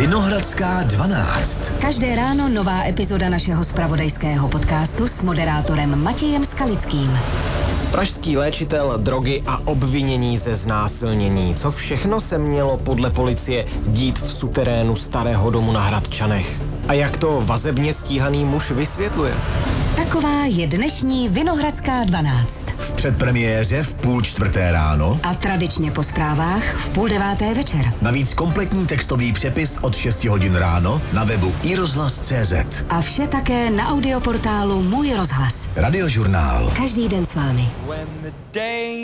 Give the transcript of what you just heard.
Vinohradská 12. Každé ráno nová epizoda našeho zpravodajského podcastu s moderátorem Matějem Skalickým. Pražský léčitel, drogy a obvinění ze znásilnění. Co všechno se mělo podle policie dít v suterénu starého domu na Hradčanech? A jak to vazebně stíhaný muž vysvětluje? Taková je dnešní Vinohradská 12. V předpremiéře v 3:30 ráno A tradičně po zprávách v 8:30 večer. navíc kompletní textový přepis od 6 hodin ráno na webu iRozhlas.cz. A vše také na audioportálu Můj rozhlas. Radiožurnál. Každý den s vámi.